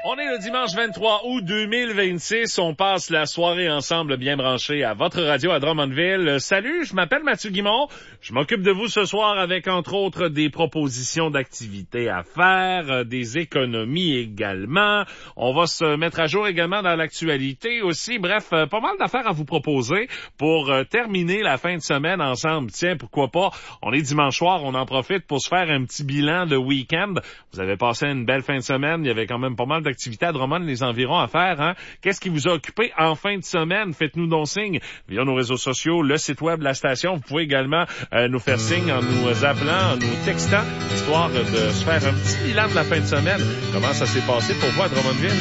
On est le dimanche 23 août 2026. On passe la soirée ensemble bien branchés à votre radio à Drummondville. Salut, je m'appelle Mathieu Guimond. Je m'occupe de vous ce soir avec, entre autres, des propositions d'activités à faire, des économies également. On va se mettre à jour également dans l'actualité aussi. Bref, pas mal d'affaires à vous proposer pour terminer la fin de semaine ensemble. Tiens, pourquoi pas? On est dimanche soir, on en profite pour se faire un petit bilan de week-end. Vous avez passé une belle fin de semaine. Il y avait quand même pas mal d'activités à Drummond, les environs à faire, hein? Qu'est-ce qui vous a occupé en fin de semaine? Faites-nous donc signe via nos réseaux sociaux, le site web, la station. Vous pouvez également nous faire signe en nous appelant, en nous textant, histoire de se faire un petit bilan de la fin de semaine. Comment ça s'est passé pour vous à Drummondville?